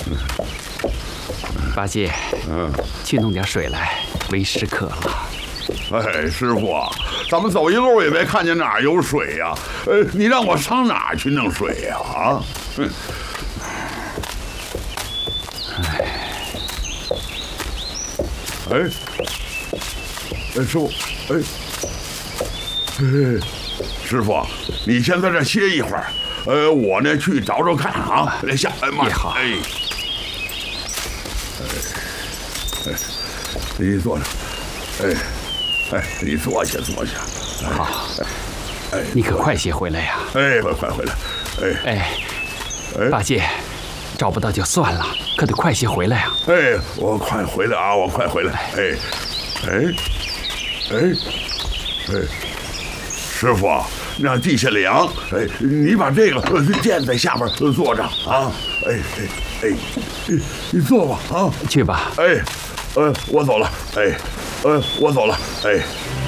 八戒，去弄点水来，为师渴了。 哎，师傅，咱们走一路也没看见哪儿有水呀。你让我上哪儿去弄水呀？啊，师傅，师傅，你先在这歇一会儿。我呢去找找看啊。下，慢。 好。 你坐着。你坐下。 好。你可快些回来呀！ 快回来！ 八戒，找不到就算了，可得快些回来啊！ 我快回来啊！我快回来！师傅，那地下凉，你把这个垫在下边坐着啊！你坐吧啊！ 去吧。 我走了。我走了。